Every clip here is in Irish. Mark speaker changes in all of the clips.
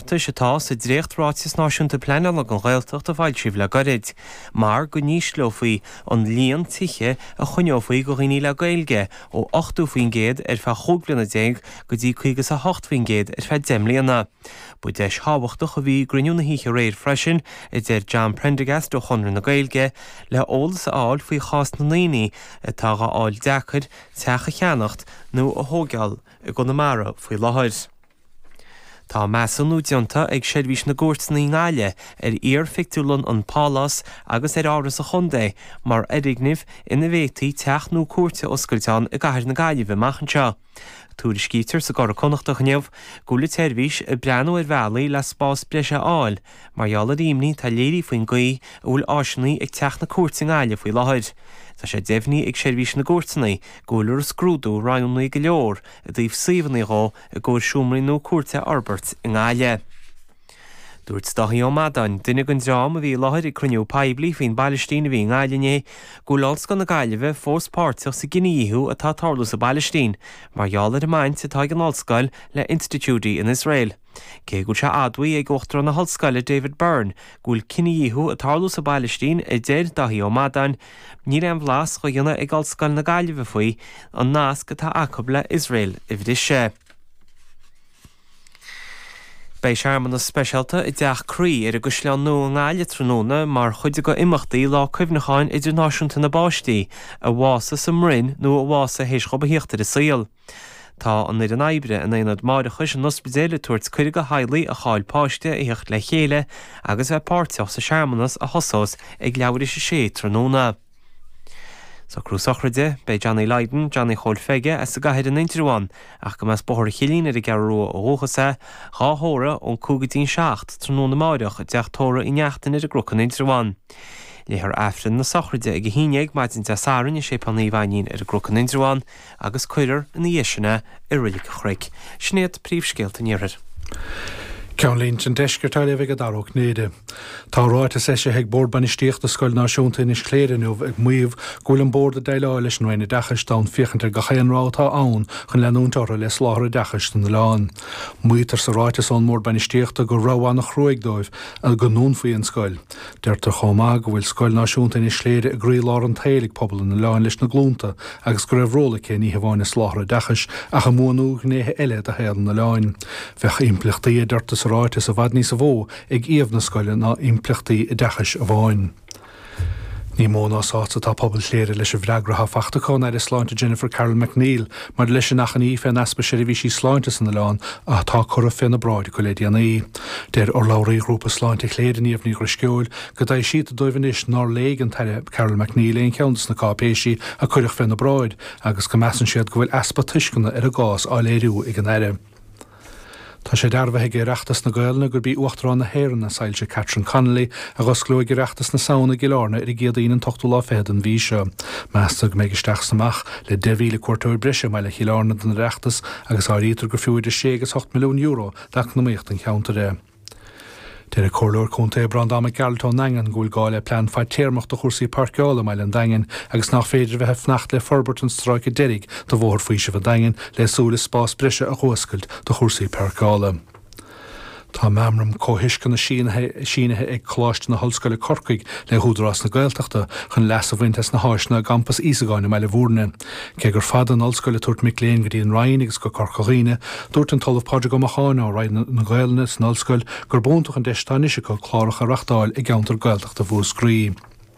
Speaker 1: Seachta se tá sa dréchtrátis náisiúnta pleine le an ghailteach a bhail sibh le gorid. Mar go níos leofaí an líon tiche a chuneofaí go rií le gailge ó 8 faoin géad fe chóglanna déag go dtí 8 faoin géad fe demlíanana. Bu deis hábhachtach a bhí gruniúna híche réir freisin I déir John Prendergast ó chunran na gailge le ólas áil faoi chás na naoine atá a áil dechar techa cheannacht nó a thógeall I go na mara faoi láthir. Tá measúnú dionta ag seirbhís na gúirtnaí ngáile ar fictúlan an pálas agus áras a chundé mar erignimh ina bhétaí teachnú cuairte oscailteán I gcathair na gaiileh maichanseo. Túir scítar sa gar connachtach neamh gúla seirbhís I breanú bhealaí le spás breise áil, mar eall a ríomhní tá léirí faoin gaí a bhfuil áisinaí ag teach na cuairte ngáile faoi láthir. Tá sé déimhní ag seirbhís na gúirtnaí gúlar scrúdú raionnaí go leor a dtíobh saomhannaí rá a gúir siúmraí nó cuairte Albert I ngáile. Dúirt stathí ó Madan, duine an drám a bhí láthir I cruniú paibli faoin Bailístín a bhí ngáilené go láls gan na gaiileh fós páirteach sa gníomhú atá tarlú sa Bailístín, mar eall ar maint atá an allscoil le Institute in Israel. Cé go se adhaí ag uachtar na hallscoile David Byrne, gúil cníomhú a tarlú sa Bailístín I déir dathí ó Madan, ní an bhlas go dhéanana ag allscoil na gaiileh faoi an nás go tá acab le Israel I bhris sé. Bei searmanna speisialta I deach crí ar a gusleán nó an gáile tróna mar chuide go imachtaí lá cuimhnacháin idirnáisiúnta na báistí a bhása sa mrinn nó a bhása héis go híochtar I saoil. Tá an idir an aibre an éonad máide chuis an ospidéile tuairt chuide go haidlaí a cháil páiste I hiocht le chéile agus bheith páirteach sa searmannas a thosás ag leabhar sé tróna. Sa cruúsachraide, bei Johnny Leiden, Johnny Chol Feige as sa gahead an interúan, ach go mas bohar chilín ar a garú ó hóchasa, háthóra ón 17 tróna na máideach a deachtóra I neachtain ar a gruchan interúan. Léthar afrin na sachraide ag híineag maidin de sáran I sé paní bhainin ar a gruchan interúan agus cuirir in dhéisina I rilik chreic. Snéad príomhscéalta níorir.
Speaker 2: Ceann línt an deisceirtáil a bheith a darach néide. Tá ráit a séise ag bord banistíocht a scoil náisiúnta inis cléireanmh ag muomh gúil an bord a deileáil leis an roiine dechas dá fiochantar go chéanrátá ann chun leanúntar le sláthar dechas den leán. Muotar sa ráit an mór banistíochta go ráhán nach chruigdóibh a go nún faoí an scoil. Deirtar chomá go bhfuil scoil náisiúnta inis cléire a grí lá an tailig pobl na leán leis na glúnta agus go raibh róla cé ní bháinna sláthar dechas a go mónú gnéthe eile a héan na leáin. Bheith implachtaí deirtas ráit is a bhd níos a bhó ag íomh na scoile ná implachtaí I dechas a bháin. Ní móna sáta tá pobl léire leis a bhreagracha fachtacán ar is sláinte Jennifer Carroll McNeil, mar leis an nachan fe naspa sé bhí sí sláinte san na leán a tá chur a féna bráid go léidiranaí. Déir or láirí grúpa sláinte chléireníomh ní go sceúil go dtí siad a dóibhanis ná légan taire Carroll McNeil éon ceantas na cápéisí a chuireach féna bráid agus go measan siad go bhfuil aspa tuiscinna ar a gás á léirú ag an aire. Tá sé darbhathe gur reachtas na gailna gur bí uachtarrán na héireann na sailse Catherine Connolly agus glúig gur reachtas na saona gileárna ar I géadaíon an tochtú lá féad an bhí seo. Measta go méid isteach samach le 2,000 cuairteoir breise meile chileárna den reachtas agus áítar go fiúid 6 milliún euro leach na míocht an cheanta ré. Déir a chorlóir chunta brand am Galtón Nangan gúil gáil plan fáid téirmeach do chursaí parceála meile an daingen agus nach féidir bheith fnacht le Forbert an stráice derig do bhór faoise bh daingen le súla spás breise a chóscailt do chursaí parceála. Tá memram cóhiiscan na sínethe ag chláiste na hallscoile Corcaig le húdrás na gailteachta chun leas a bhaintas na háisna gampas Ísagáine meile bhúrne. Cé gur fad an hallscoile tuairt Mic Léinn go dtí an Ryan agus go Corcaghine, dúirt an talamh páide go macháine ó raid na gailne san hallscoil gur búntaach an deistáise go chláireach a reachtáil ag geantar gailteachta bhúr scrí.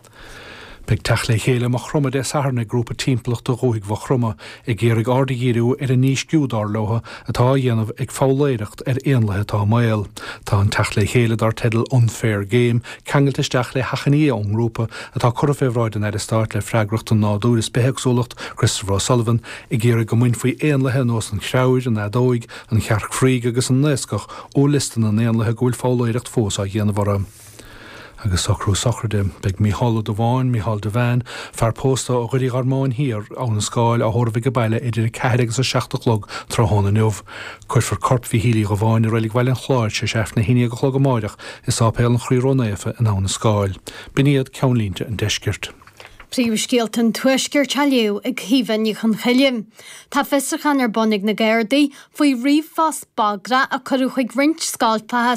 Speaker 2: Beg teach le chéile mar chroma de saharna grúpa timplach do róigh bh chroma ag géirigh ardagíú ar a níos giúdár lotha atá dhéanamh ag fáiléireacht ar aonlathe tá mail. Tá an teach le chéile dar tedal unfair game, ceangailteisteach le hachaní an grúpa atá chur féhráid an ar start le freigracht an nádúras beheagsúlacht Christopher O'Sullivan ag géirigh go muin faoi aonlathe nós an chreabhaid an adóig an chearc phríg agus an néascach ó listan an aonlathe gúil fáiléireacht fós a dhéanamhara. Agus socrú socrde, beg Mícheál de Bháin, Mícheál de Bhain, fear pósta ó chuirí armáin hir án na scáil a thormhigh go baile idir 4 agus 7 trá hána nuamh. Chuir for corp fi hílí go bháin a rélig bhile an chláir sé séf na híine go chlog máideach is ápéil an chrírónéfa in án na scáil. Biniad ceann línte an deiscirt.
Speaker 3: Príomhscéaltan tuaisceir tealiú ag híhann chun chilim. Tá fisachan ar bonnig na Gairdaí faoi riomh fás bagra a chuú chuig rint scáiltathe